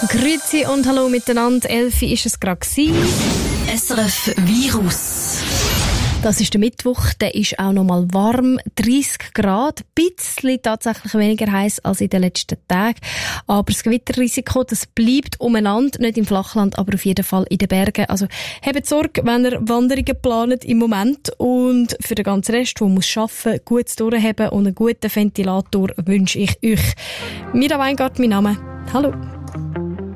Grüezi und hallo miteinander. 11 ist es gerade gewesen. SRF Virus. Das ist der Mittwoch, der ist auch noch mal warm, 30 Grad, ein bisschen tatsächlich weniger heiß als in den letzten Tagen. Aber das Gewitterrisiko, das bleibt umeinander, nicht im Flachland, aber auf jeden Fall in den Bergen. Also habt Sorge, wenn ihr Wanderungen plant im Moment. Und für den ganzen Rest, der muss arbeiten, gut durchhaben und einen guten Ventilator wünsche ich euch. Mira Weingart, mein Name. Hallo.